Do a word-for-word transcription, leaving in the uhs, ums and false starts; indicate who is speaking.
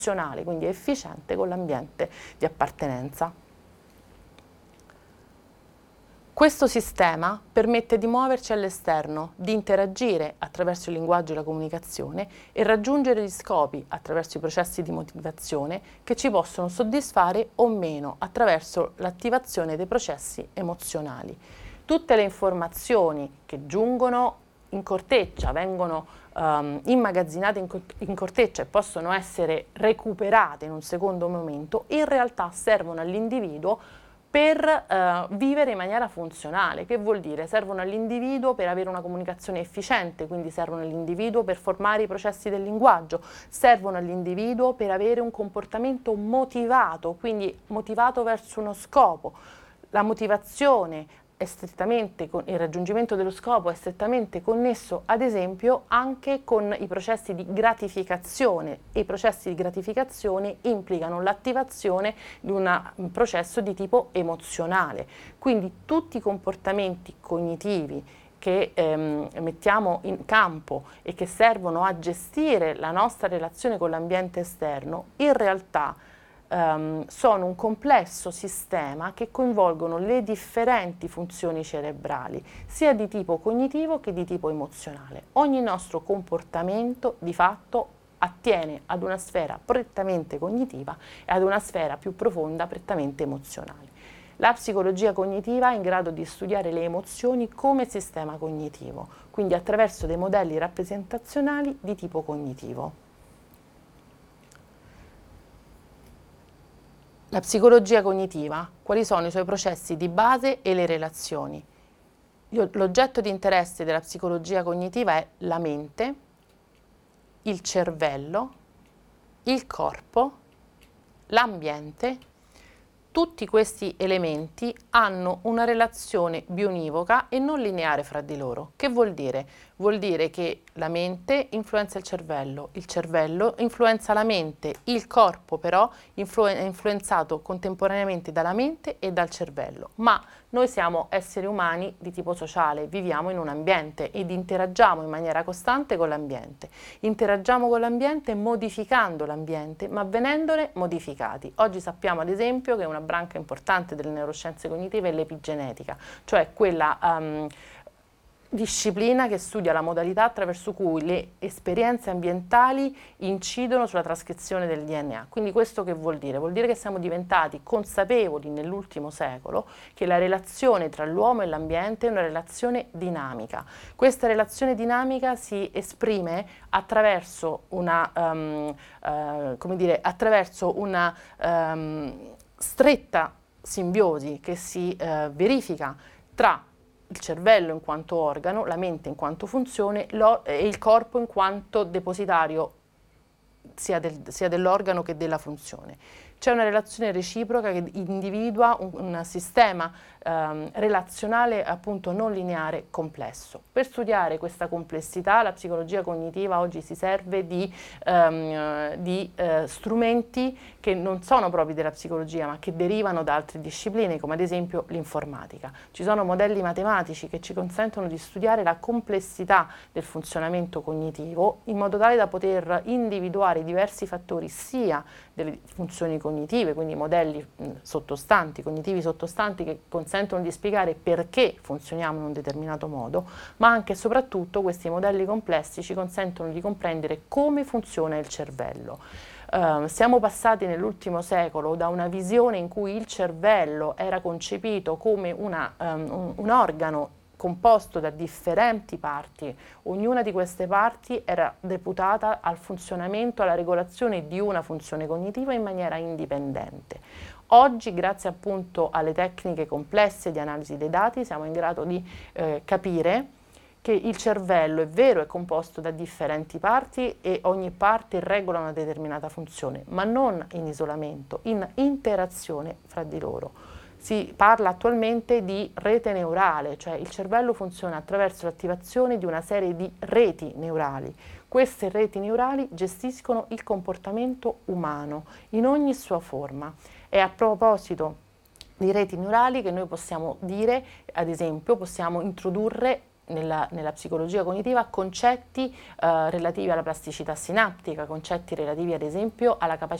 Speaker 1: emozionale, quindi efficiente con l'ambiente di appartenenza. Questo sistema permette di muoverci all'esterno, di interagire attraverso il linguaggio e la comunicazione e raggiungere gli scopi attraverso i processi di motivazione che ci possono soddisfare o meno attraverso l'attivazione dei processi emozionali. Tutte le informazioni che giungono in corteccia, vengono um, immagazzinate in, co in corteccia e possono essere recuperate in un secondo momento, in realtà servono all'individuo per uh, vivere in maniera funzionale. Che vuol dire? Servono all'individuo per avere una comunicazione efficiente, quindi servono all'individuo per formare i processi del linguaggio, servono all'individuo per avere un comportamento motivato, quindi motivato verso uno scopo. La motivazione è strettamente, con il raggiungimento dello scopo è strettamente connesso ad esempio anche con i processi di gratificazione, e i processi di gratificazione implicano l'attivazione di una, un processo di tipo emozionale. Quindi tutti i comportamenti cognitivi che ehm, mettiamo in campo e che servono a gestire la nostra relazione con l'ambiente esterno in realtà Um, sono un complesso sistema che coinvolgono le differenti funzioni cerebrali, sia di tipo cognitivo che di tipo emozionale. Ogni nostro comportamento di fatto attiene ad una sfera prettamente cognitiva e ad una sfera più profonda prettamente emozionale. La psicologia cognitiva è in grado di studiare le emozioni come sistema cognitivo, quindi attraverso dei modelli rappresentazionali di tipo cognitivo. La psicologia cognitiva, quali sono i suoi processi di base e le relazioni? L'oggetto di interesse della psicologia cognitiva è la mente, il cervello, il corpo, l'ambiente. Tutti questi elementi hanno una relazione bionivoca e non lineare fra di loro. Che vuol dire? Vuol dire che la mente influenza il cervello, il cervello influenza la mente, il corpo però influ- è influenzato contemporaneamente dalla mente e dal cervello. Ma noi siamo esseri umani di tipo sociale, viviamo in un ambiente ed interagiamo in maniera costante con l'ambiente. Interagiamo con l'ambiente modificando l'ambiente, ma venendone modificati. Oggi sappiamo ad esempio che una branca importante delle neuroscienze cognitive è l'epigenetica, cioè quella um, disciplina che studia la modalità attraverso cui le esperienze ambientali incidono sulla trascrizione del D N A. Quindi questo che vuol dire? Vuol dire che siamo diventati consapevoli nell'ultimo secolo che la relazione tra l'uomo e l'ambiente è una relazione dinamica. Questa relazione dinamica si esprime attraverso una, um, uh, come dire, attraverso una um, stretta simbiosi che si uh, verifica tra il cervello in quanto organo, la mente in quanto funzione e il corpo in quanto depositario sia, del, sia dell'organo che della funzione. C'è una relazione reciproca che individua un, un sistema ehm, relazionale appunto non lineare complesso. Per studiare questa complessità la psicologia cognitiva oggi si serve di, ehm, di eh, strumenti che non sono propri della psicologia ma che derivano da altre discipline come ad esempio l'informatica. Ci sono modelli matematici che ci consentono di studiare la complessità del funzionamento cognitivo in modo tale da poter individuare i diversi fattori sia delle funzioni cognitive, quindi modelli mh, sottostanti, cognitivi sottostanti che consentono di spiegare perché funzioniamo in un determinato modo, ma anche e soprattutto questi modelli complessi ci consentono di comprendere come funziona il cervello. Uh, siamo passati nell'ultimo secolo da una visione in cui il cervello era concepito come una, um, un, un organo composto da differenti parti, ognuna di queste parti era deputata al funzionamento, alla regolazione di una funzione cognitiva in maniera indipendente. Oggi, grazie appunto alle tecniche complesse di analisi dei dati, siamo in grado di eh, capire che il cervello è vero, è composto da differenti parti e ogni parte regola una determinata funzione, ma non in isolamento, in interazione fra di loro. Si parla attualmente di rete neurale, cioè il cervello funziona attraverso l'attivazione di una serie di reti neurali. Queste reti neurali gestiscono il comportamento umano in ogni sua forma. E a proposito di reti neurali che noi possiamo dire, ad esempio, possiamo introdurre nella, nella psicologia cognitiva concetti eh, relativi alla plasticità sinaptica, concetti relativi ad esempio alla capacità